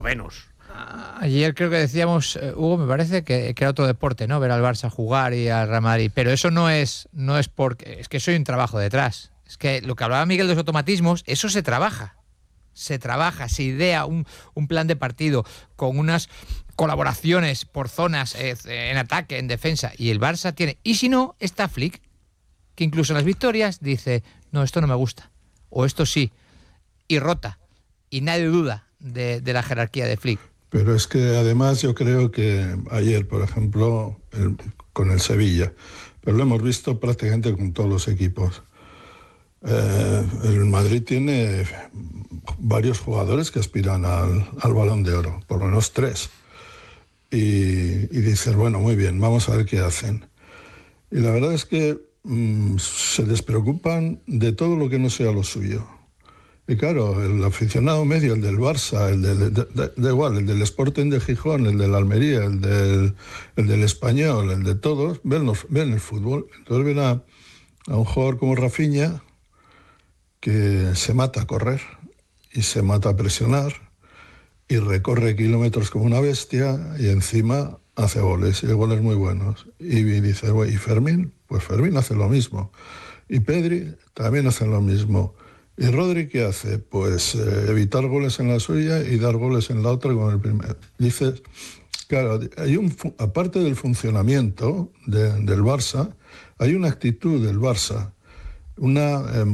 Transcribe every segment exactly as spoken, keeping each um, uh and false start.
Venus. Ayer creo que decíamos, uh, Hugo, me parece que, que era otro deporte, ¿no? Ver al Barça jugar y al Real Madrid. Pero eso no es, no es porque... Es que eso hay un trabajo detrás. Es que lo que hablaba Miguel de los automatismos, eso se trabaja. Se trabaja, se idea un, un plan de partido con unas colaboraciones por zonas, eh, en ataque, en defensa. Y el Barça tiene... Y si no, está Flick, que incluso en las victorias dice, no, esto no me gusta. O esto sí. Y rota. Y nadie duda de, de la jerarquía de Flick. Pero es que además yo creo que ayer, por ejemplo, el, con el Sevilla, pero lo hemos visto prácticamente con todos los equipos. Eh, el Madrid tiene varios jugadores que aspiran al, al Balón de Oro, por lo menos tres. Y, y dices, bueno, muy bien, vamos a ver qué hacen. Y la verdad es que mmm, se despreocupan de todo lo que no sea lo suyo. Y claro, el aficionado medio, el del Barça, el del, de, de, de igual, el del Sporting de Gijón, el del Almería, el del, el del Español, el de todos, ven, los, ven el fútbol. Entonces ven a, a un jugador como Rafinha que se mata a correr y se mata a presionar y recorre kilómetros como una bestia y encima hace goles, y goles muy buenos. Y dice, ¿y Fermín? Pues Fermín hace lo mismo. Y Pedri también hace lo mismo. ¿Y Rodri qué hace? Pues eh, evitar goles en la suya y dar goles en la otra con el primero. Dices, claro, hay un, aparte del funcionamiento de, del Barça, hay una actitud del Barça, una, eh,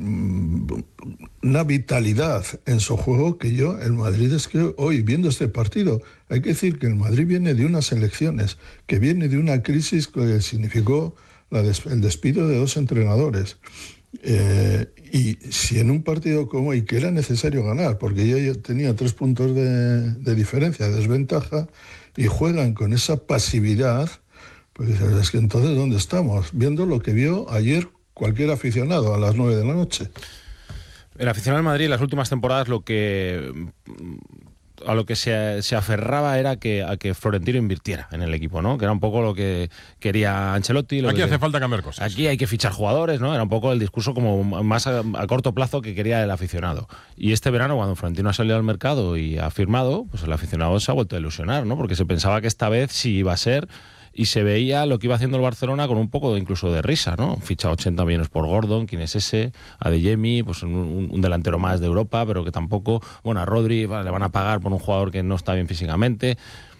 una vitalidad en su juego que yo, el Madrid, es que hoy, viendo este partido, hay que decir que el Madrid viene de unas elecciones, que viene de una crisis que significó la des- el despido de dos entrenadores. Eh, y si en un partido como hoy, que era necesario ganar, porque ya, ya tenía tres puntos de, de diferencia, de desventaja, y juegan con esa pasividad, pues es que entonces ¿dónde estamos? Viendo lo que vio ayer cualquier aficionado a las nueve de la noche. El aficionado del Madrid en las últimas temporadas lo que a lo que se, se aferraba era que, a que Florentino invirtiera en el equipo, ¿no? Que era un poco lo que quería Ancelotti. Lo aquí que, hace falta cambiar cosas. Aquí hay que fichar jugadores, ¿no? Era un poco el discurso como más a, a corto plazo que quería el aficionado. Y este verano, cuando Florentino ha salido al mercado y ha firmado, pues el aficionado se ha vuelto a ilusionar, ¿no? Porque se pensaba que esta vez sí iba a ser... Y se veía lo que iba haciendo el Barcelona con un poco de, incluso de risa, ¿no? Ficha ochenta millones por Gordon, ¿quién es ese? Adeyemi, pues un, un delantero más de Europa, pero que tampoco... Bueno, a Rodri vale, le van a pagar por un jugador que no está bien físicamente.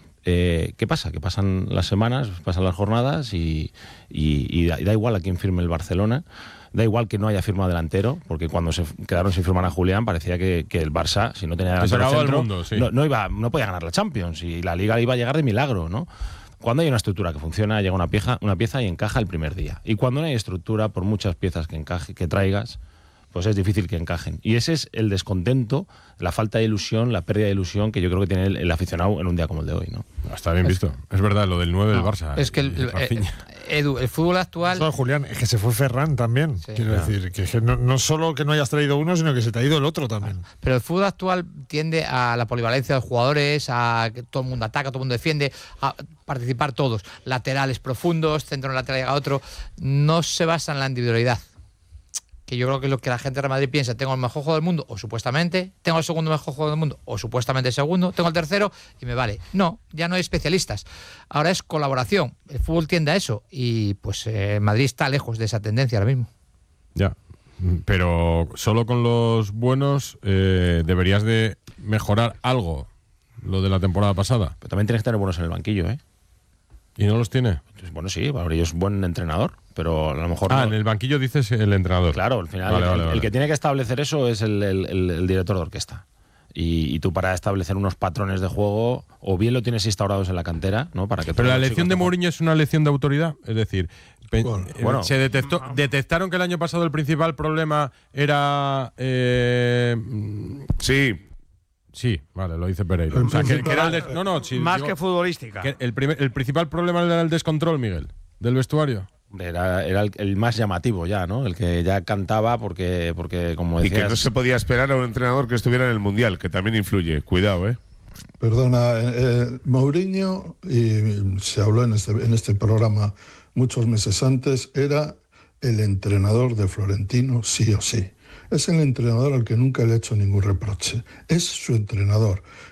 Eh, ¿Qué pasa? Que pasan las semanas, pasan las jornadas y, y, y, da, y da igual a quién firme el Barcelona. Da igual que no haya firmado delantero, porque cuando se quedaron sin firmar a Julián parecía que, que el Barça, si no tenía delantero centro, mundo, sí. no, no, iba, no podía ganar la Champions y la Liga iba a llegar de milagro, ¿no? Cuando hay una estructura que funciona, llega una pieza, una pieza y encaja el primer día. Y cuando no hay estructura, por muchas piezas que encaje, que traigas, pues es difícil que encajen. Y ese es el descontento, la falta de ilusión, la pérdida de ilusión que yo creo que tiene el, el aficionado en un día como el de hoy, ¿no? Está bien visto. Es verdad, lo del nueve no, del Barça. Es que el, el, el, Edu, el fútbol actual... Eso, Julián, es que se fue Ferran también. Sí, quiero claro. decir, que, que no, no solo que no hayas traído uno, sino que se te ha ido el otro también. Pero el fútbol actual tiende a la polivalencia de los jugadores, a que todo el mundo ataca, todo el mundo defiende, a participar todos. Laterales profundos, centro lateral llega otro. No se basa en la individualidad. Que yo creo que es lo que la gente de Real Madrid piensa, tengo el mejor juego del mundo, o supuestamente, tengo el segundo mejor juego del mundo, o supuestamente el segundo, tengo el tercero y me vale. No, ya no hay especialistas. Ahora es colaboración. El fútbol tiende a eso y pues eh, Madrid está lejos de esa tendencia ahora mismo. Ya, pero solo con los buenos eh, deberías de mejorar algo, lo de la temporada pasada. Pero también tienes que tener buenos en el banquillo, ¿eh? ¿Y no los tiene? Bueno, sí, Babrillo es buen entrenador, pero a lo mejor... Ah, no. En el banquillo dices el entrenador. Claro, al final vale, el, vale, el, vale. el que tiene que establecer eso es el, el, el, el director de orquesta. Y, y tú para establecer unos patrones de juego, o bien lo tienes instaurados en la cantera, ¿no? Para que pero la lección de Mourinho es una lección de autoridad, es decir, bueno, eh, bueno. se detectó, detectaron que el año pasado el principal problema era... Eh, sí. Sí, vale, lo dice Pereira. O sea, que, que era el des- no, no, sí, más digo, que futbolística. Que el, primer, el principal problema era el descontrol, Miguel, del vestuario. Era, era el, el más llamativo ya, ¿no? El que ya cantaba porque, porque como decías... Y que no se podía esperar a un entrenador que estuviera en el Mundial, que también influye. Cuidado, ¿eh? Perdona, eh, Mourinho, y se habló en este, en este programa muchos meses antes, era el entrenador de Florentino sí o sí. Es el entrenador al que nunca le ha hecho ningún reproche. Es su entrenador.